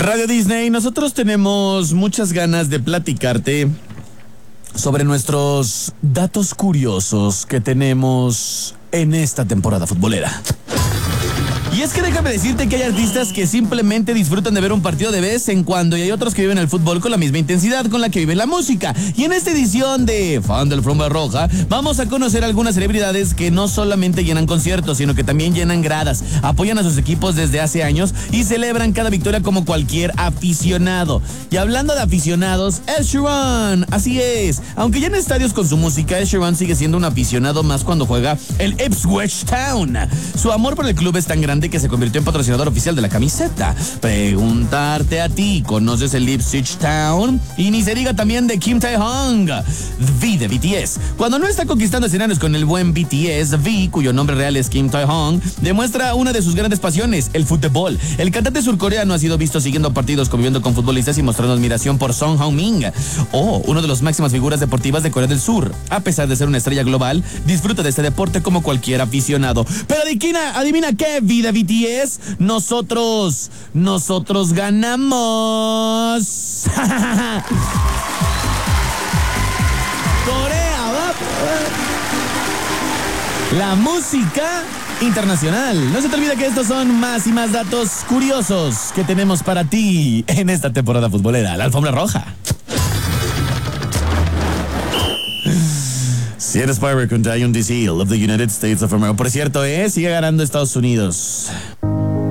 Radio Disney, nosotros tenemos muchas ganas de platicarte sobre nuestros datos curiosos que tenemos en esta temporada futbolera. Y es que déjame decirte que hay artistas que simplemente disfrutan de ver un partido de vez en cuando y hay otros que viven el fútbol con la misma intensidad con la que vive la música. Y en esta edición de Fan de la Alfombra Roja vamos a conocer algunas celebridades que no solamente llenan conciertos, sino que también llenan gradas, apoyan a sus equipos desde hace años y celebran cada victoria como cualquier aficionado. Y hablando de aficionados, Ed Sheeran, así es. Aunque llena estadios con su música, Ed Sheeran sigue siendo un aficionado más cuando juega el Ipswich Town. Su amor por el club es tan grande que se convirtió en patrocinador oficial de la camiseta. Preguntarte a ti, ¿conoces el Ipswich Town? Y ni se diga también de Kim Tae-hong, V de BTS. Cuando no está conquistando escenarios con el buen BTS, V, cuyo nombre real es Kim Tae-hong, demuestra una de sus grandes pasiones, el fútbol. El cantante surcoreano ha sido visto siguiendo partidos, conviviendo con futbolistas y mostrando admiración por Son Heung-min, uno de las máximas figuras deportivas de Corea del Sur. A pesar de ser una estrella global, disfruta de este deporte como cualquier aficionado. Pero adivina qué, vida BTS, nosotros ganamos. Corea va. La música internacional. No se te olvide que estos son más y más datos curiosos que tenemos para ti en esta temporada futbolera, la Alfombra Roja. Si eres Pirate con Dion Diesel of the United States of America. Por cierto, sigue ganando Estados Unidos.